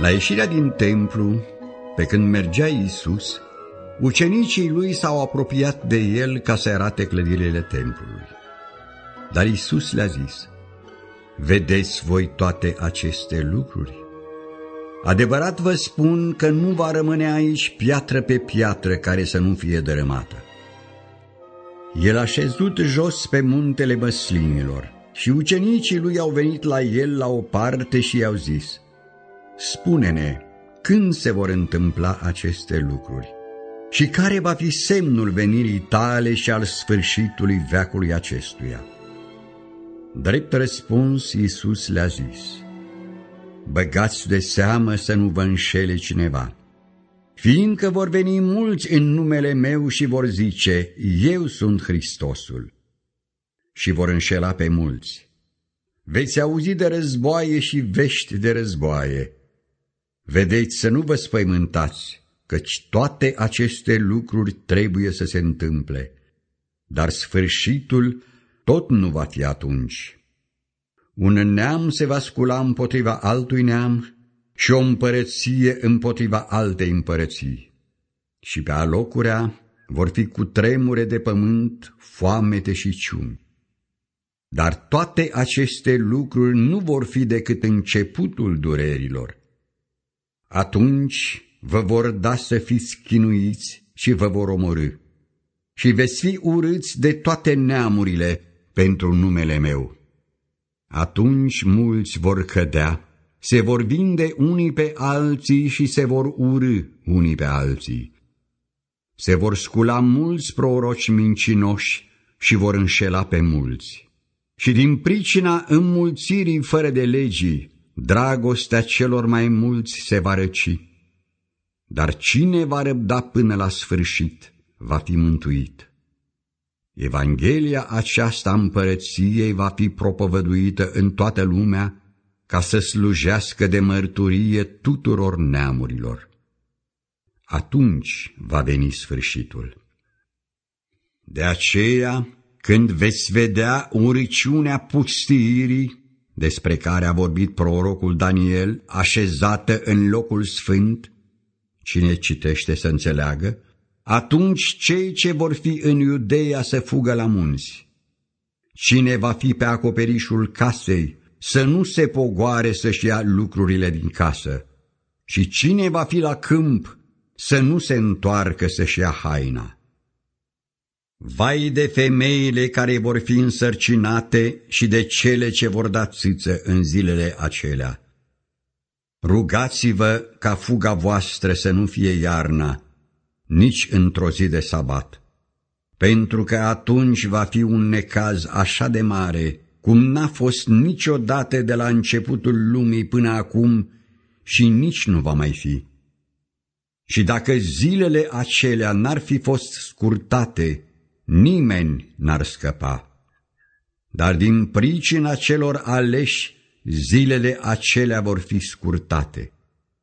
La ieșirea din templu, pe când mergea Iisus, ucenicii lui s-au apropiat de el ca să arate clădirile templului. Dar Iisus le-a zis: vedeți voi toate aceste lucruri? Adevărat vă spun că nu va rămâne aici piatră pe piatră care să nu fie dărâmată. El a șezut jos pe muntele Măslinilor și ucenicii lui au venit la el la o parte și i-au zis: spune-ne, când se vor întâmpla aceste lucruri și care va fi semnul venirii tale și al sfârșitului veacului acestuia? Drept răspuns, Iisus le-a zis: băgați de seamă să nu vă înșele cineva, fiindcă vor veni mulți în numele meu și vor zice: eu sunt Hristosul, și vor înșela pe mulți. Veți auzi de războaie și vești de războaie. Vedeți să nu vă spăimântați, căci toate aceste lucruri trebuie să se întâmple, dar sfârșitul tot nu va fi atunci. Un neam se va scula împotriva altui neam și o împărăție împotriva altei împărății. Și pe alocurea vor fi cutremure de pământ, foamete și ciumi. Dar toate aceste lucruri nu vor fi decât începutul durerilor. Atunci vă vor da să fiți chinuiți și vă vor omorî și veți fi urâți de toate neamurile pentru numele meu. Atunci mulți vor cădea, se vor vinde unii pe alții și se vor urî unii pe alții. Se vor scula mulți proroci mincinoși și vor înșela pe mulți. Și din pricina înmulțirii fără de legii, dragostea celor mai mulți se va răci. Dar cine va răbda până la sfârșit va fi mântuit. Evanghelia aceasta împărăției va fi propovăduită în toată lumea ca să slujească de mărturie tuturor neamurilor. Atunci va veni sfârșitul. De aceea, când veți vedea urăciunea pustiirii, despre care a vorbit prorocul Daniel, așezată în locul sfânt, cine citește să înțeleagă, atunci cei ce vor fi în Iudeea să fugă la munți. Cine va fi pe acoperișul casei, să nu se pogoare să-și ia lucrurile din casă, și cine va fi la câmp, să nu se întoarcă să-și ia haina. Vai de femeile care vor fi însărcinate și de cele ce vor da țâță în zilele acelea. Rugați-vă ca fuga voastră să nu fie iarna, nici într-o zi de sabat, pentru că atunci va fi un necaz așa de mare, cum n-a fost niciodată de la începutul lumii până acum și nici nu va mai fi. Și dacă zilele acelea n-ar fi fost scurtate, nimeni n-ar scăpa. Dar din pricina celor aleși, zilele acelea vor fi scurtate.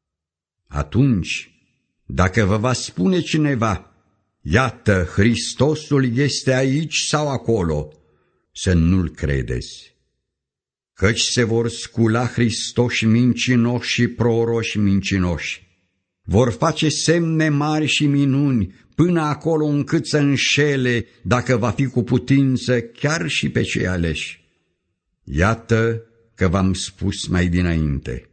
Atunci, dacă vă va spune cineva: iată, Hristosul este aici sau acolo, să nu-l credeți. Căci se vor scula Hristoși mincinoși și proroși mincinoși. Vor face semne mari și minuni, până acolo încât să înșele, dacă va fi cu putință, chiar și pe cei aleși. Iată că v-am spus mai dinainte.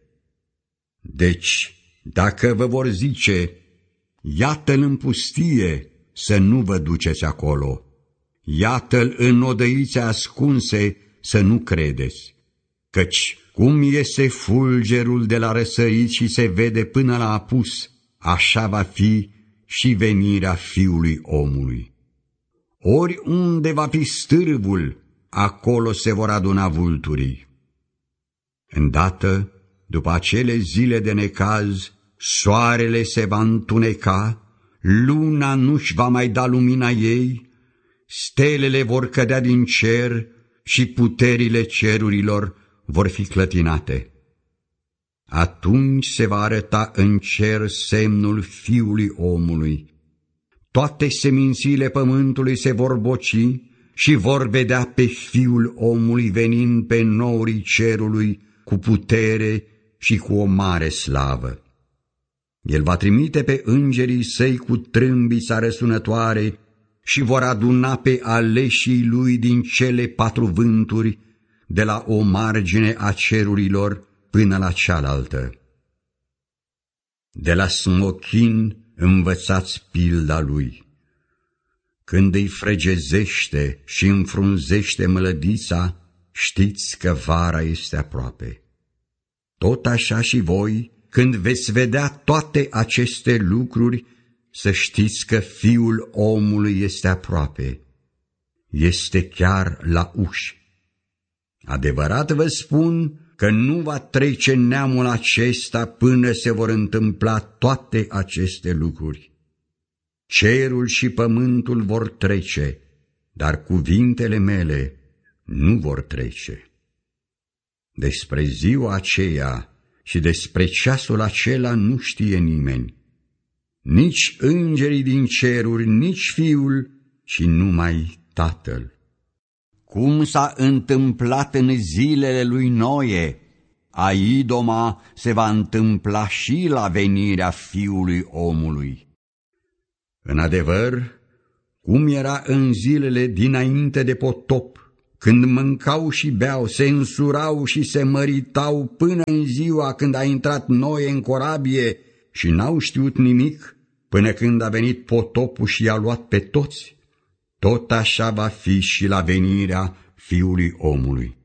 Deci, dacă vă vor zice: iată-l în pustie, să nu vă duceți acolo. Iată-l în odăițe ascunse, să nu credeți. Căci cum iese fulgerul de la răsărit și se vede până la apus, așa va fi și venirea Fiului Omului. Oriunde va fi stârvul, acolo se vor aduna vulturii. Îndată, după acele zile de necaz, soarele se va întuneca, luna nu-și va mai da lumina ei, stelele vor cădea din cer și puterile cerurilor vor fi clătinate. Atunci se va arăta în cer semnul Fiului Omului. Toate semințiile pământului se vor boci și vor vedea pe Fiul Omului venind pe norii cerului cu putere și cu o mare slavă. El va trimite pe îngerii săi cu trâmbița răsunătoare și vor aduna pe aleșii lui din cele 4 vânturi, de la o margine a cerurilor până la cealaltă. De la smochin învățați pilda lui. Când îi fregezește și înfrunzește mălădița, știți că vara este aproape. Tot așa și voi, când veți vedea toate aceste lucruri, să știți că Fiul omului este aproape. Este chiar la uși. Adevărat vă spun că nu va trece neamul acesta până se vor întâmpla toate aceste lucruri. Cerul și pământul vor trece, dar cuvintele mele nu vor trece. Despre ziua aceea și despre ceasul acela nu știe nimeni, nici îngerii din ceruri, nici Fiul, ci numai Tatăl. Cum s-a întâmplat în zilele lui Noe, aidoma se va întâmpla și la venirea Fiului omului. În adevăr, cum era în zilele dinainte de potop, când mâncau și beau, se însurau și se măritau până în ziua când a intrat Noe în corabie și n-au știut nimic, până când a venit potopul și i-a luat pe toți, tot așa va fi și la venirea Fiului omului.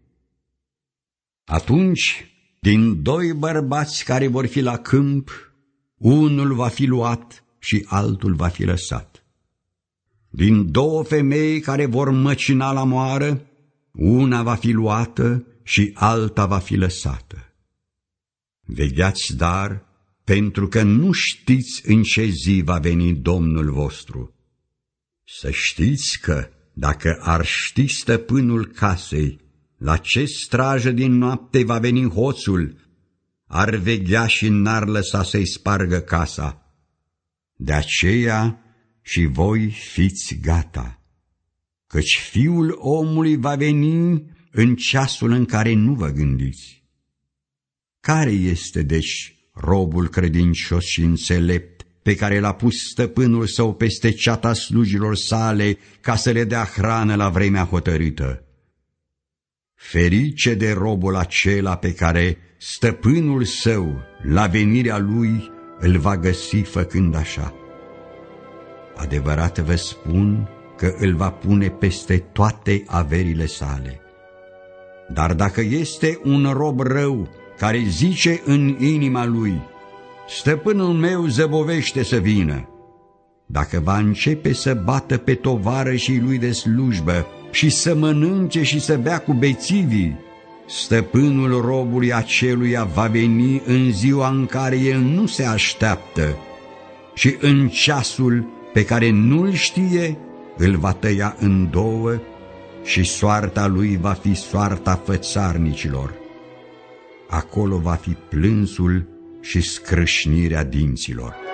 Atunci, din 2 bărbați care vor fi la câmp, unul va fi luat și altul va fi lăsat. Din 2 femei care vor măcina la moară, una va fi luată și alta va fi lăsată. Vegheați dar, pentru că nu știți în ce zi va veni Domnul vostru. Să știți că, dacă ar ști stăpânul casei la ce strajă din noapte va veni hoțul, ar veghea și n-ar lăsa să-i spargă casa. De aceea și voi fiți gata, căci Fiul omului va veni în ceasul în care nu vă gândiți. Care este, deci, robul credincios și înțelept pe care l-a pus stăpânul său peste ceata slujilor sale ca să le dea hrană la vremea hotărâtă? Ferice de robul acela pe care stăpânul său, la venirea lui, îl va găsi făcând așa. Adevărat vă spun că îl va pune peste toate averile sale. Dar dacă este un rob rău care zice în inima lui, stăpânul meu zăbovește să vină, dacă va începe să bată pe tovarășii lui de slujbă și să mănânce și să bea cu bețivii, stăpânul robului aceluia va veni în ziua în care el nu se așteaptă și în ceasul pe care nu-l știe, îl va tăia în 2 și soarta lui va fi soarta fățarnicilor. Acolo va fi plânsul și scrâșnirea dinților.